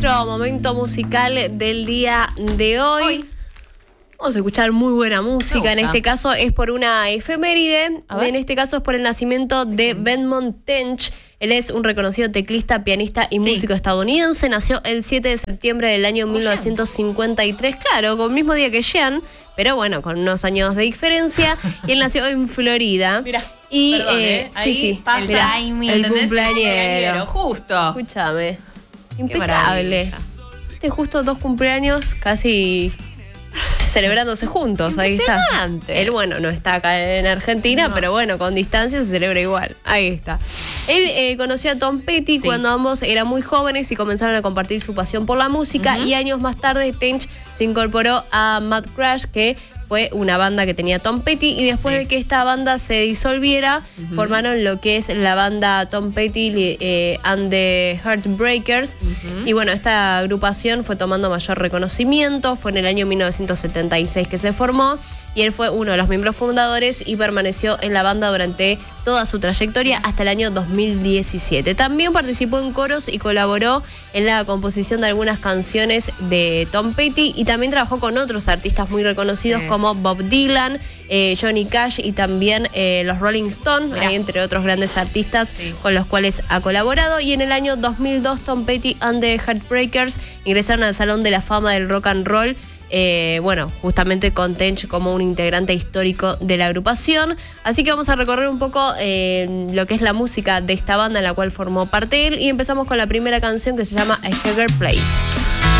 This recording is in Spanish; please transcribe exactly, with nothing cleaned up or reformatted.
nuestro momento musical del día de hoy. hoy. Vamos a escuchar muy buena música. En este caso es por una efeméride. En este caso es por el nacimiento de Benmont Tench. Él es un reconocido teclista, pianista y sí. músico estadounidense. Nació el siete de septiembre del año mil novecientos cincuenta y tres. Claro, con el mismo día que Jean, pero bueno, con unos años de diferencia. Y él nació en Florida. Mira. Y Perdón, eh, ¿eh? sí, sí, pasa el, el cumpleañero. Justo. Escúchame. Impecable. Este justo dos cumpleaños casi celebrándose juntos. Ahí está. Él, bueno, no está acá en Argentina, no. pero bueno, con distancia se celebra igual. Ahí está. Él eh, conoció a Tom Petty sí. cuando ambos eran muy jóvenes y comenzaron a compartir su pasión por la música. Uh-huh. Y años más tarde, Tench se incorporó a Mad Crash, que fue una banda que tenía Tom Petty, y después sí. de que esta banda se disolviera, uh-huh. formaron lo que es la banda Tom Petty eh, and the Heartbreakers. Uh-huh. Y bueno, esta agrupación fue tomando mayor reconocimiento. Fue en el año mil novecientos setenta y seis que se formó, y él fue uno de los miembros fundadores y permaneció en la banda durante toda su trayectoria hasta el año dos mil diecisiete. También participó en coros y colaboró en la composición de algunas canciones de Tom Petty, y también trabajó con otros artistas muy reconocidos sí. como Bob Dylan, eh, Johnny Cash y también eh, los Rolling Stones, ahí, entre otros grandes artistas sí. con los cuales ha colaborado. Y en el año dos mil dos, Tom Petty and the Heartbreakers ingresaron al Salón de la Fama del Rock and Roll. Eh, bueno, justamente con Tench como un integrante histórico de la agrupación. Así que vamos a recorrer un poco eh, lo que es la música de esta banda en la cual formó parte él, y empezamos con la primera canción, que se llama A Heather Place.